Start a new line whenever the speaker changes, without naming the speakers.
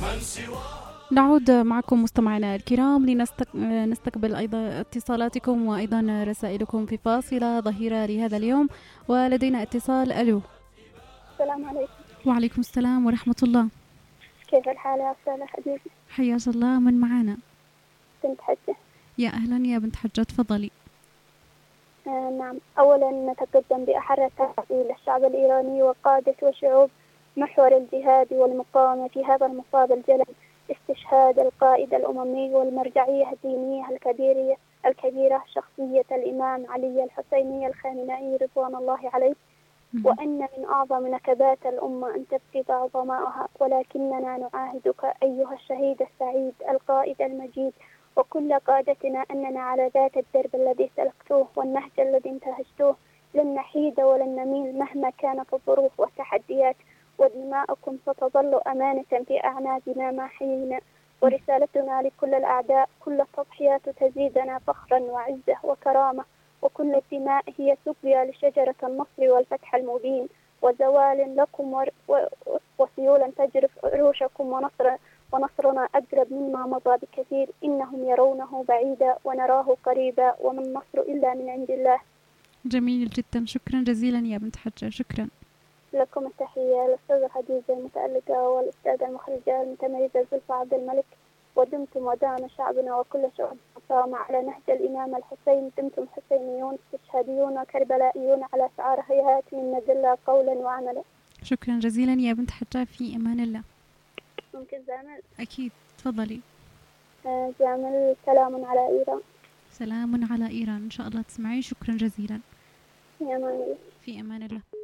نعود معكم مستمعينا الكرام لنستقبل أيضا اتصالاتكم وأيضا رسائلكم في فاصلة ظهيرة لهذا اليوم. ولدينا اتصال. ألو.
السلام عليكم.
وعليكم السلام ورحمة الله.
كيف الحال يا أستاذة حبيبي؟
حياك الله. من معنا؟
بنت حجة.
يا أهلا يا بنت حجة، تفضلي.
نعم، أولا نتقدم بأحر التحية للشعب الإيراني وقادة وشعوب محور الجهاد والمقاومة في هذا المصاب الجلل، استشهاد القائد الأممي والمرجعية الدينية الكبيرة شخصية الإمام علي الحسيني الخامنئي رضوان الله عليه. وأن من أعظم نكبات الأمة أن تفقد عظماءها، ولكننا نعاهدك أيها الشهيد السعيد القائد المجيد وكل قادتنا أننا على ذات الدرب الذي سلكتوه والنهج الذي انتهجتوه لن نحيد ولن نميل مهما كانت الظروف والتحديات، ودماءكم ستظل أمانة في أعناقنا ما حيينا، ورسالتنا لكل الأعداء كل التضحيات تزيدنا فخرا وعزة وكرامة، وكل الدماء هي سقيا لشجرة النصر والفتح المبين، وزوال لكم وسيولا تجرف عروشكم ونصرنا أقرب مما مضى بكثير، إنهم يرونه بعيدا ونراه قريبا وما النصر إلا من عند الله.
جميل جدا، شكرا جزيلا يا بنت حجة. شكرا
لكم التحية الأستاذة خديجة المتألقة والأستاذة المخرجة المتميزة زلفى عبد الملك، ودمتم ودام شعبنا وكل شعوب القامة على نهج الإمام الحسين، دمتم حسينيون استشهاديون وكربلائيون على شعار هيهات من نزل قولا وعملا.
شكرا جزيلا يا بنت حجة، في أمان الله.
ممكن زامل؟
أكيد، تفضلي.
زامل. سلام على إيران.
سلام على إيران، إن شاء الله تسمعي. شكرا جزيلا.
في أمان الله.
في أمان الله.